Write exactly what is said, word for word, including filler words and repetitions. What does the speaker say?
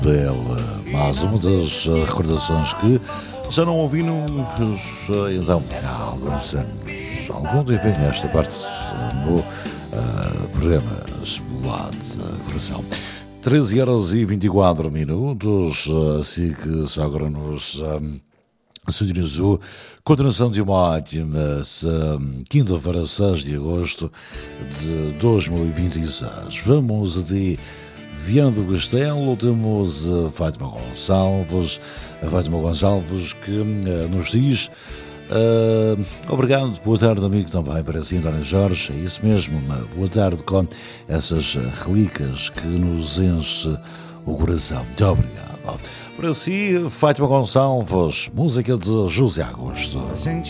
pela mais uma das uh, recordações que já não ouvimos uh, então há alguns anos, algum tempo nesta parte no uh, programa Explode Coração. treze horas e vinte e quatro minutos, assim que só agora nos um, sintonizou. Continuação de uma ótima um, quinta-feira, seis de agosto de dois mil e vinte e seis. Vamos até Viana do Castelo, temos a Fátima Gonçalves, a Fátima Gonçalves que uh, nos diz uh, obrigado, boa tarde amigo também para si António Jorge, é isso mesmo, uma boa tarde com essas relíquias que nos enche o coração, muito obrigado. Para si, Fátima Gonçalves, música de José Agosto. A gente